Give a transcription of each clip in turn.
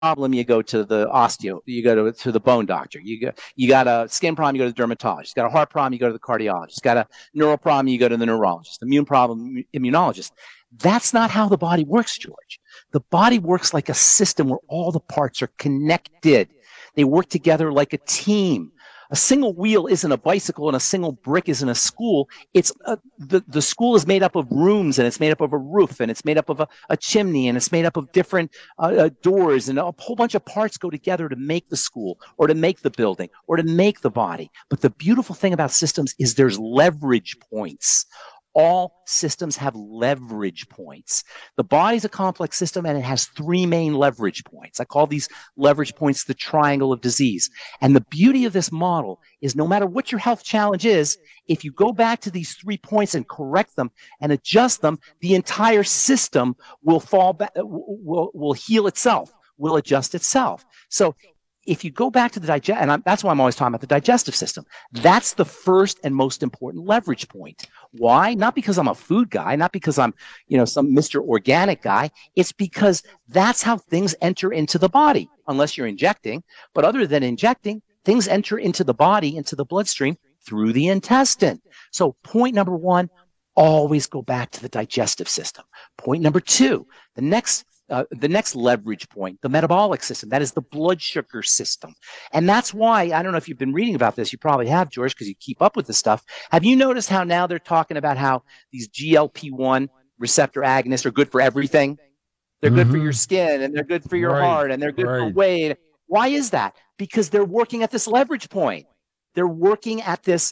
problem, you go to the you go to the bone doctor. You got a skin problem, you go to the dermatologist. You got a heart problem, you go to the cardiologist. Got a neural problem, you go to the neurologist. Immune problem, immunologist. That's not how the body works, George. The body works like a system where all the parts are connected. They work together like a team. A single wheel isn't a bicycle, and a single brick isn't a school. It's the school is made up of rooms, and it's made up of a roof, and it's made up of a chimney, and it's made up of different doors, and a whole bunch of parts go together to make the school, or to make the building, or to make the body. But the beautiful thing about systems is there's leverage points. All systems have leverage points. The body's a complex system, and it has three main leverage points. I call these leverage points the triangle of disease. And the beauty of this model is no matter what your health challenge is, if you go back to these 3 points and correct them and adjust them, the entire system will fall back, will heal itself, will adjust itself. So if you go back to the that's why I'm always talking about the digestive system. That's the first and most important leverage point. Why? Not because I'm a food guy, not because I'm, some Mr. Organic guy. It's because that's how things enter into the body, unless you're injecting. But other than injecting, things enter into the body, into the bloodstream through the intestine. So point number one, always go back to the digestive system. Point number two, the next leverage point, the metabolic system, that is the blood sugar system. And that's why, I don't know if you've been reading about this, you probably have, George, because you keep up with this stuff. Have you noticed how now they're talking about how these GLP-1 receptor agonists are good for everything? They're good for your skin, and they're good for your heart, and they're good for weight. Why is that? Because they're working at this leverage point. They're working at the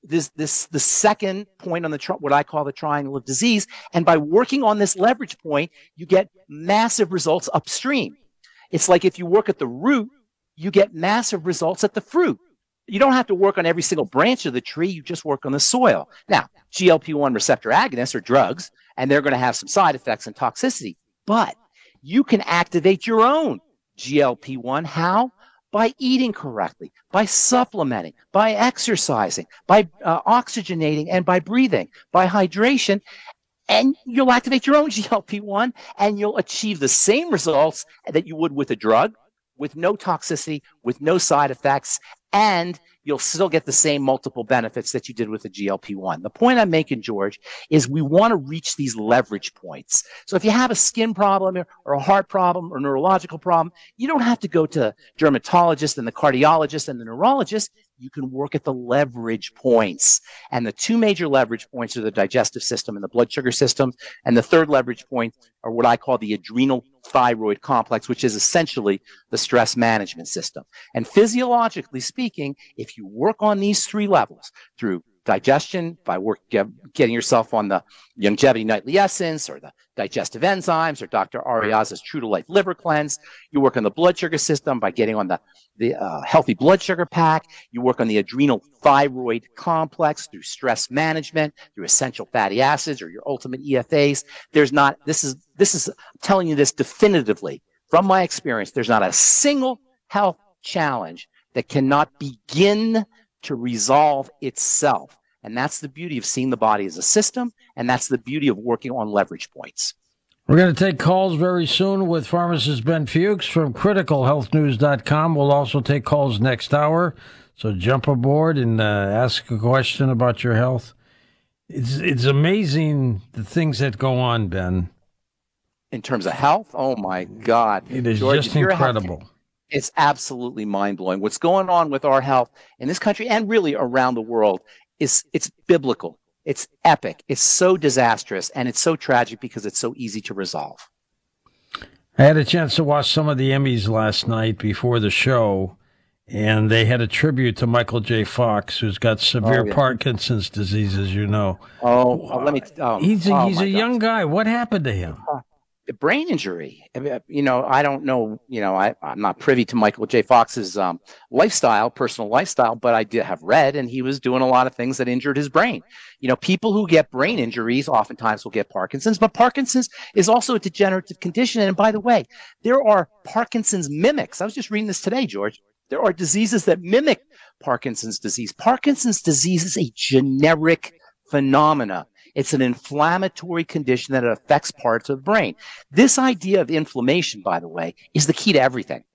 second point on what I call the triangle of disease. And by working on this leverage point, you get massive results upstream. It's like if you work at the root, you get massive results at the fruit. You don't have to work on every single branch of the tree. You just work on the soil. Now, GLP-1 receptor agonists are drugs, and they're going to have some side effects and toxicity. But you can activate your own GLP-1. How? By eating correctly, by supplementing, by exercising, by oxygenating, and by breathing, by hydration. And you'll activate your own GLP-1, and you'll achieve the same results that you would with a drug, with no toxicity, with no side effects, and you'll still get the same multiple benefits that you did with the GLP-1. The point I'm making, George, is we want to reach these leverage points. So if you have a skin problem or a heart problem or neurological problem, you don't have to go to the dermatologist and the cardiologist and the neurologist. You can work at the leverage points. And the two major leverage points are the digestive system and the blood sugar system. And the third leverage point are what I call the adrenal thyroid complex, which is essentially the stress management system. And physiologically speaking, if you work on these three levels through digestion, by getting yourself on the Longevity Nightly Essence or the digestive enzymes or Dr. Ariaza's True to Life Liver Cleanse, you work on the blood sugar system by getting on the healthy blood sugar pack, you work on the adrenal thyroid complex through stress management, through essential fatty acids or your ultimate EFAs. This is I'm telling you this definitively from my experience, there's not a single health challenge that cannot begin to resolve itself. And that's the beauty of seeing the body as a system, and that's the beauty of working on leverage points. We're going to take calls very soon with pharmacist Ben Fuchs from criticalhealthnews.com. We'll also take calls next hour, so jump aboard and ask a question about your health. It's amazing the things that go on, Ben. In terms of health, oh my God. It is George, just incredible. It's absolutely mind-blowing. What's going on with our health in this country and really around the world it's biblical. It's epic. It's so disastrous, and it's so tragic because it's so easy to resolve. I had a chance to watch some of the Emmys last night before the show, and they had a tribute to Michael J. Fox, who's got severe Parkinson's disease, as you know. He's a young guy. What happened to him? Brain injury. I don't know. I'm not privy to Michael J. Fox's personal lifestyle, but I did have read, and he was doing a lot of things that injured his brain. People who get brain injuries oftentimes will get Parkinson's, but Parkinson's is also a degenerative condition. And by the way, there are Parkinson's mimics. I was just reading this today, George. There are diseases that mimic Parkinson's disease. Parkinson's disease is a generic phenomena. It's an inflammatory condition that affects parts of the brain. This idea of inflammation, by the way, is the key to everything.